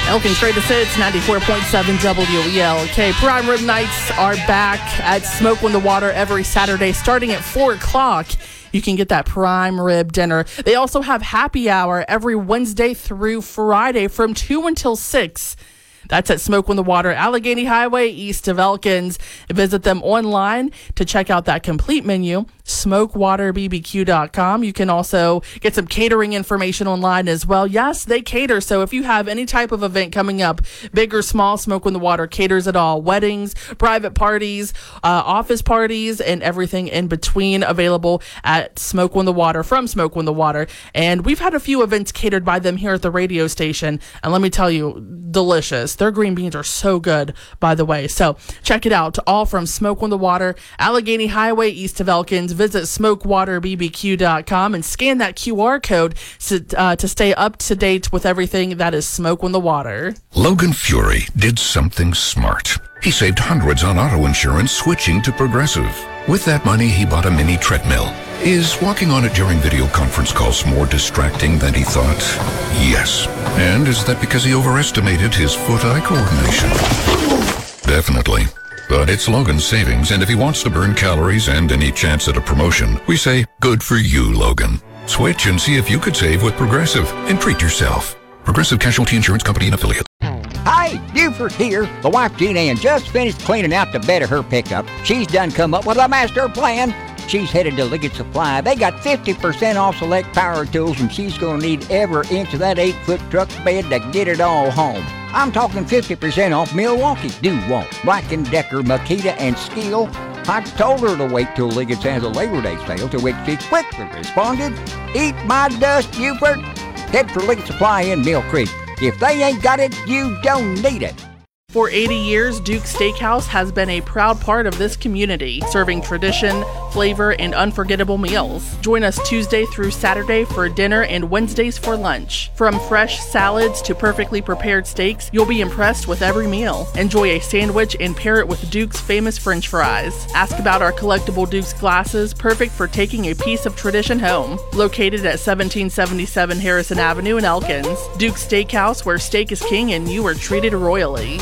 Elkins Greatest Hits, 94.7 WELK. Prime Rib Nights are back at Smoke on the Water every Saturday starting at 4 o'clock. You can get that prime rib dinner. They also have happy hour every Wednesday through Friday from 2 until 6. That's at Smoke on the Water, Allegheny Highway, east of Elkins. Visit them online to check out that complete menu, smokewaterbbq.com. You can also get some catering information online as well. Yes, they cater. So if you have any type of event coming up, big or small, Smoke on the Water caters it all. Weddings, private parties, office parties, and everything in between available at Smoke on the Water, from Smoke on the Water. And we've had a few events catered by them here at the radio station. And let me tell you, delicious. Their green beans are so good, by the way. So check it out. All from Smoke on the Water, Allegheny Highway, east of Elkins. Visit smokewaterbbq.com and scan that QR code to stay up to date with everything that is Smoke on the Water. Logan Fury did something smart. He saved hundreds on auto insurance switching to Progressive. With that money, he bought a mini treadmill. Is walking on it during video conference calls more distracting than he thought? Yes. And is that because he overestimated his foot-eye coordination? Definitely. But it's Logan's savings, and if he wants to burn calories and any chance at a promotion, we say, good for you, Logan. Switch and see if you could save with Progressive and treat yourself. Progressive Casualty Insurance Company and Affiliate. Hi, Buford here. The wife, Jean Ann, just finished cleaning out the bed of her pickup. She's done come up with a master plan. She's headed to Liggett Supply. They got 50% off select power tools, and she's going to need every inch of that 8-foot truck bed to get it all home. I'm talking 50% off Milwaukee, DeWalt, Black & Decker, Makita, and Skil. I told her to wait till Liggett's has a Labor Day sale, to which she quickly responded, "Eat my dust, Buford." Head for Liggett Supply in Mill Creek. If they ain't got it, you don't need it. For 80 years, Duke's Steakhouse has been a proud part of this community, serving tradition, flavor, and unforgettable meals. Join us Tuesday through Saturday for dinner and Wednesdays for lunch. From fresh salads to perfectly prepared steaks, you'll be impressed with every meal. Enjoy a sandwich and pair it with Duke's famous French fries. Ask about our collectible Duke's glasses, perfect for taking a piece of tradition home. Located at 1777 Harrison Avenue in Elkins. Duke's Steakhouse, where steak is king and you are treated royally.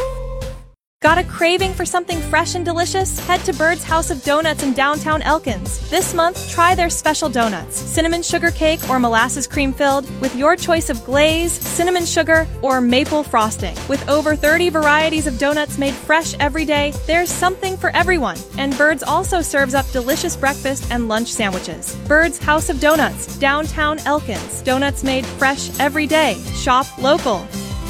Got a craving for something fresh and delicious? Head to Bird's House of Donuts in downtown Elkins. This month, try their special donuts, cinnamon sugar cake or molasses cream filled, with your choice of glaze, cinnamon sugar, or maple frosting. With over 30 varieties of donuts made fresh every day, there's something for everyone. And Bird's also serves up delicious breakfast and lunch sandwiches. Bird's House of Donuts, downtown Elkins. Donuts made fresh every day. Shop local.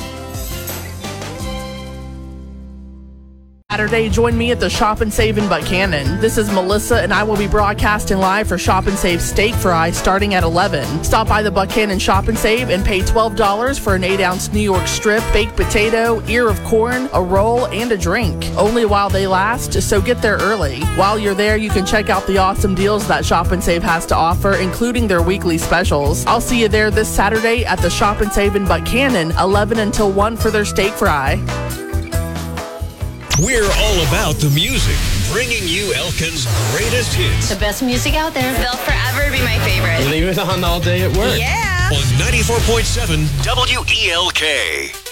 Saturday, join me at the Shop and Save in Buchanan. This is Melissa, and I will be broadcasting live for Shop and Save Steak Fry starting at 11. Stop by the Buchanan Shop and Save and pay $12 for an 8-ounce New York strip, baked potato, ear of corn, a roll, and a drink. Only while they last, so get there early. While you're there, you can check out the awesome deals that Shop and Save has to offer, including their weekly specials. I'll see you there this Saturday at the Shop and Save in Buchanan, 11 until 1 for their steak fry. We're all about the music, bringing you Elkins' greatest hits. The best music out there. They'll forever be my favorite. Leave it on all day at work. Yeah. On 94.7 WELK.